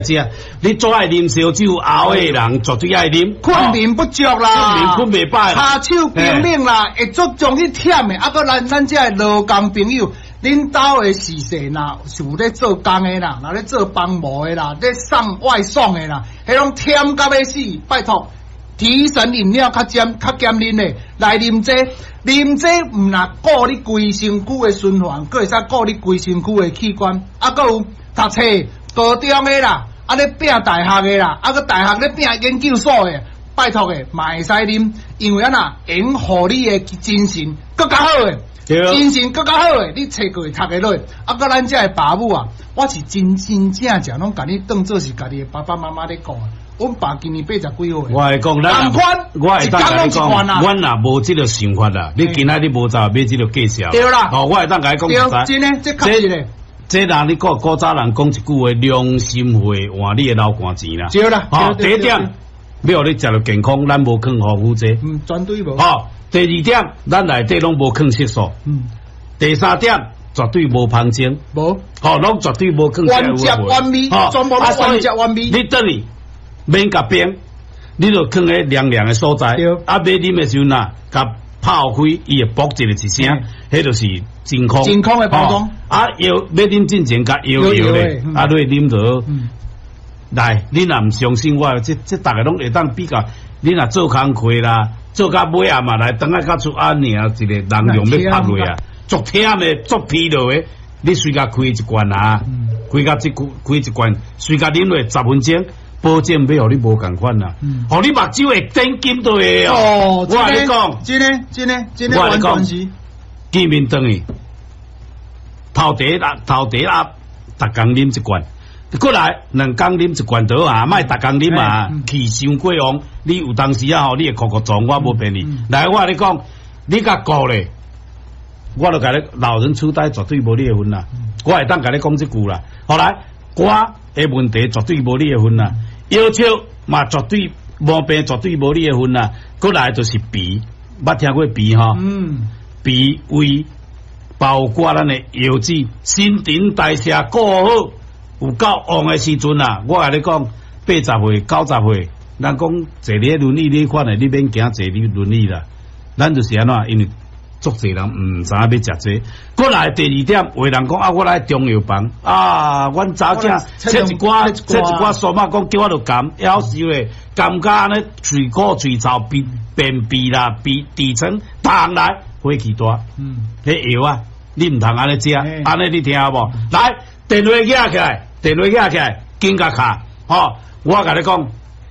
你最爱啉烧酒，熬的人绝对爱啉。 困眠不足啦， 困袂饱， 骹手冰冷啦，会足容易忝的。啊，搁咱这劳工朋友，恁兜的事势呐，是有咧做工的啦，若咧做帮模的啦，咧送外送的啦，迄种忝到要死。拜托，提神饮料较减啉的，来啉这。啉这毋若顾你规身躯的循环，佫会使顾你规身躯的器官，啊，佫有读册高中的啦，啊咧拼大学的啦，啊，佫大学咧拼研究所的，拜托的嘛会使啉，因为啊用互你的精神佫较好的，精神佫较好的，你册过会读得落，啊，佫咱遮的爸母啊，我是真正拢甲你当做是家己的爸爸妈妈咧讲啊。阮爸今年80几岁， 我会讲，咱我会当甲你讲，阮若无即个想法啦，你今仔日无走买即个介绍， 对啦， 哦，我会当甲你讲实在， 真诶，这确实诶。 这人你古早人讲一句话，良心话换你诶老汗钱啦。 对啦， 哦，第一点，要你食到健康，咱无放防腐剂， 绝对无。 哦，第二点，咱内底拢无放色素，第三点。绝对无芳精， 无， 哦，拢绝对无放原汁原味，全部拢原汁原味。 你等于免甲冰，你就放喺凉凉的所在，啊，买啉的时候呐，甲泡开，伊会啵一个一声，迄就是真空， 真空的包装。 啊，要啉之前甲摇咧，啊，你啉着。来，你若唔相信我，这大家拢会当比较。你若做工课啦，做到尾啊嘛，来等下甲出安尔一个人用要拍落啊。足忝的，足疲劳的，你随甲开一罐啊，开一罐，随甲啉落10分钟，保证要互你无共款啦，互你目睭会顶金到的哦。我跟你讲， 真的，完全是。 见面等于头第一逐工啉一罐，过来2工啉一罐倒啊，莫逐工啉啊，气伤过旺。你有当时啊，你会哭撞，我无骗你。来，我跟你讲，你甲顾咧。我就甲你老人痴呆绝对无你的份啦，我会当甲你讲这句啦。后来肝的问题绝对无你的份啦，腰手嘛绝对毛病绝对无你的份啦。过来就是鼻，捌听过鼻哈？鼻胃包括咱的腰子，新陈代谢过好，有够旺的时阵啊！我甲你讲，80岁、90岁，咱讲坐你轮椅你款的，你免惊坐你轮椅啦。咱就是安怎，因为。足侪人唔知要食这，过来第二点，有人讲啊，我来中药房啊，阮早囝切一寡数码讲叫我著甘，夭寿咧，甘甲安尼嘴苦嘴臭便秘啦，痔疮，当来火气大，迄药啊，你唔通安尼食，安尼你听无？来，电话举起来，紧甲卡，吼，我甲你讲，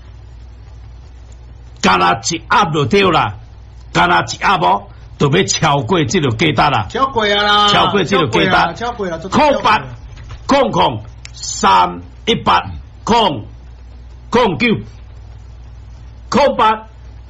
干那一压就对啦，干那一压无。就要超过这个价值啦， 超过啊啦， 超过这个价值，0800 318 009 0800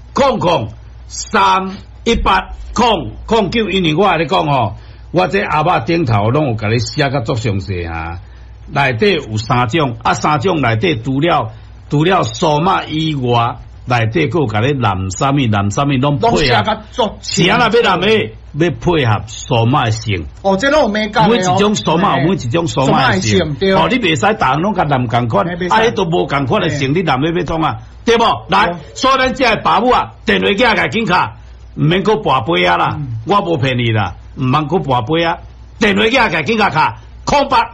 318 009，因为我跟你讲吼，我这阿爸顶头拢有甲你写甲足详细哈，内底有3种，啊3种内底除了数码以外。内底佫有甲你蓝啥物拢配合，是安那要蓝诶，要配合数码诶性。 哦，这拢有美感。 每一种数码有每一种数码诶性。哦，你袂使逐项拢甲蓝共款，啊，迄都无共款诶性，你蓝要创啊？对无？来，所以咱遮诶爸母啊，电话机啊，紧卡，毋免佫跋杯啊啦，我无骗你啦，毋通佫跋杯啊，电话机啊，紧卡08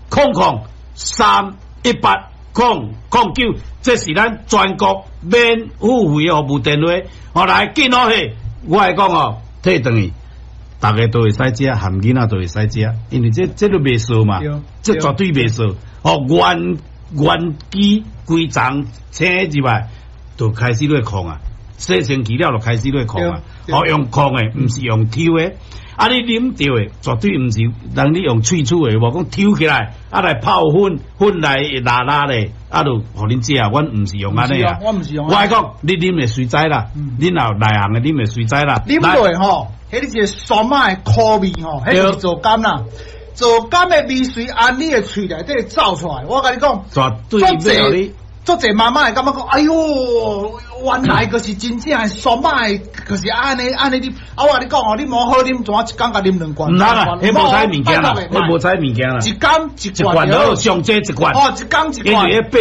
318 009，这是咱全国免付费服务电话。后来紧好嘿，我来讲哦，退转去，大家都会使食，含囡仔都会使食，因为这都袂错嘛，这绝对袂错。哦，原机规张请入来，就开始咧控啊，洗身期了就开始咧控啊，哦，用控诶，毋是用抽诶。啊！你啉着诶，绝对毋是人你用喙齿诶，无讲抽起来，啊来泡粉来拉咧，啊就互恁食啊。阮毋是用安尼啊， 我毋是用。 我讲你啉诶随在啦，恁若内行诶啉诶随在啦。 啉落吼，迄是一个酸麻诶苦味吼，迄是做甘啦。做甘诶味随按你诶喙内底走出来。我甲你讲， 绝对袂互你。 做者妈妈会感觉讲，哎哟， 原来就是真正的苏马的，就是安尼你，我话你讲哦，你无好啉，怎一工甲啉2罐？ 唔通啊，迄无采物件啦，迄无采物件啦， 一工一罐好，上济一罐。 哦，一工一罐。